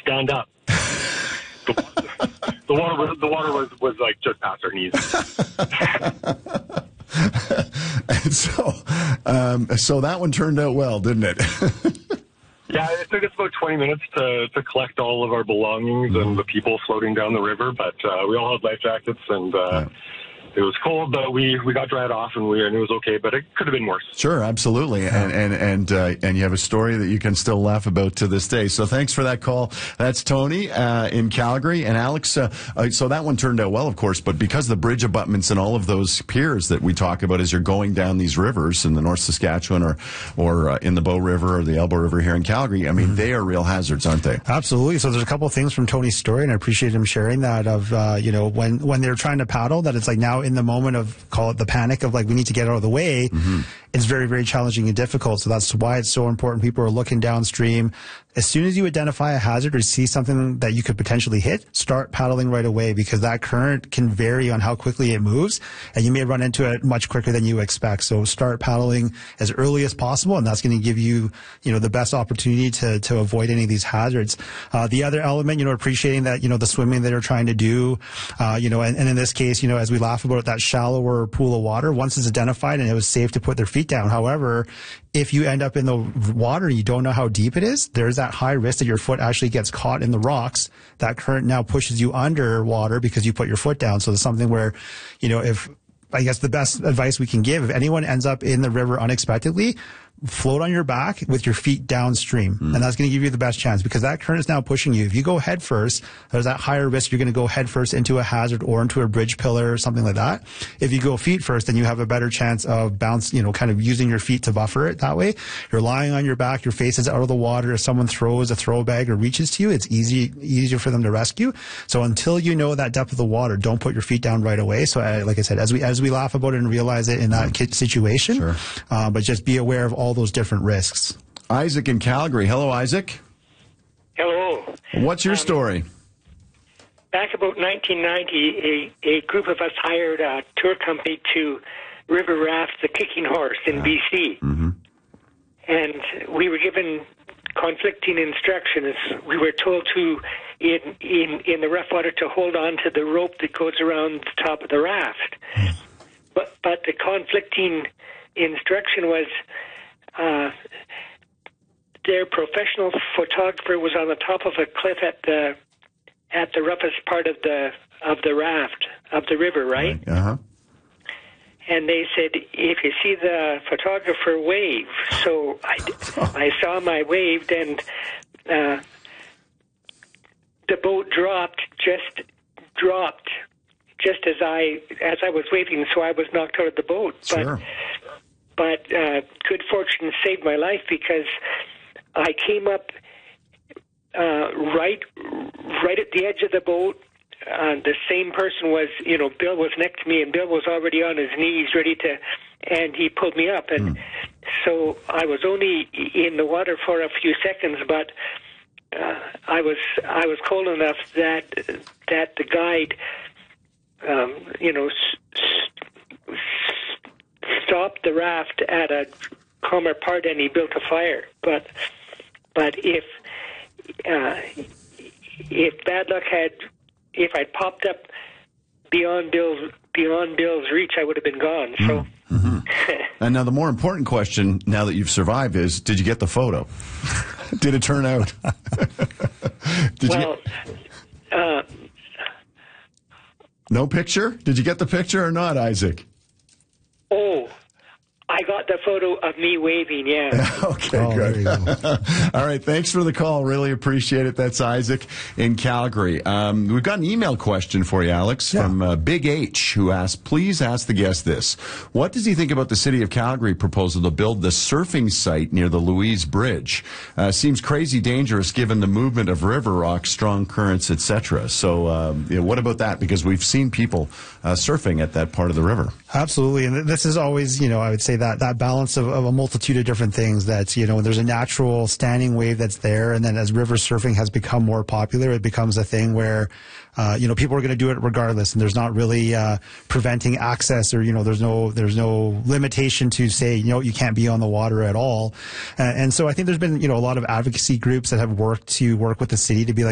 stand up. The water was like just past our knees. And so that one turned out well, didn't it? Yeah, it took us about 20 minutes to collect all of our belongings and the people floating down the river, but we all had life jackets, and it was cold, but we got dried off, and it was okay, but it could have been worse. Sure, absolutely, and you have a story that you can still laugh about to this day. So thanks for that call. That's Tony in Calgary, and Alex. So that one turned out well, of course, but because the bridge abutments and all of those piers that we talk about as you're going down these rivers in the North Saskatchewan or in the Bow River or the Elbow River here in Calgary, I mean, they are real hazards, aren't they? Absolutely. So there's a couple of things from Tony's story, and I appreciate him sharing that. Of when they're trying to paddle, that it's like now in the moment of, call it the panic of like, we need to get out of the way, it's very, very challenging and difficult. So that's why it's so important. People are looking downstream. As soon as you identify a hazard or see something that you could potentially hit, start paddling right away, because that current can vary on how quickly it moves, and you may run into it much quicker than you expect. So start paddling as early as possible, and that's going to give you, the best opportunity to avoid any of these hazards. The other element, appreciating that, the swimming that you're trying to do, and in this case, as we laugh about that shallower pool of water, once it's identified and it was safe to put their feet down. However, if you end up in the water, you don't know how deep it is, there's that high risk that your foot actually gets caught in the rocks. That current now pushes you underwater because you put your foot down. So there's something where, if, I guess the best advice we can give, if anyone ends up in the river unexpectedly, float on your back with your feet downstream. And that's going to give you the best chance, because that current is now pushing you. If you go head first, there's that higher risk you're going to go head first into a hazard or into a bridge pillar or something like that. If you go feet first, then you have a better chance of kind of using your feet to buffer it that way. You're lying on your back, your face is out of the water. If someone throws a throw bag or reaches to you, it's easier for them to rescue. So until you know that depth of the water, don't put your feet down right away. So like I said, as we laugh about it and realize it in that situation, sure. But just be aware of all those different risks. Isaac in Calgary. Hello, Isaac. Hello. What's your story? Back about 1990, a group of us hired a tour company to river raft the Kicking Horse in BC. And we were given conflicting instructions. We were told to, in the rough water, to hold on to the rope that goes around the top of the raft. But the conflicting instruction was, their professional photographer was on the top of a cliff at the roughest part of the raft of the river, right? And they said, if you see the photographer, wave. So I saw him, I waved, and the boat dropped just as I was waving, so I was knocked out of the boat. Sure. But good fortune saved my life, because I came up right at the edge of the boat. The same person was, Bill was next to me, and Bill was already on his knees and he pulled me up. And so I was only in the water for a few seconds, but I was cold enough that the guide, stopped the raft at a calmer part, and he built a fire. But if bad luck if I popped up beyond Bill's reach, I would have been gone. So. And now the more important question, now that you've survived, is: did you get the photo? Did it turn out? No picture? Did you get the picture or not, Isaac? Oh, I got the photo of me waving, yeah. Okay, good. All right, thanks for the call. Really appreciate it. That's Isaac in Calgary. We've got an email question for you, Alex, from Big H, who asked, please ask the guest this. What does he think about the City of Calgary proposal to build the surfing site near the Louise Bridge? Seems crazy dangerous given the movement of river rocks, strong currents, etc. So what about that? Because we've seen people surfing at that part of the river. Absolutely. And this is always, I would say that balance of a multitude of different things that, there's a natural standing wave that's there. And then as river surfing has become more popular, it becomes a thing where, people are going to do it regardless. And there's not really preventing access, or, there's no limitation to say, you can't be on the water at all. And so I think there's been, a lot of advocacy groups that have worked with the city to be like,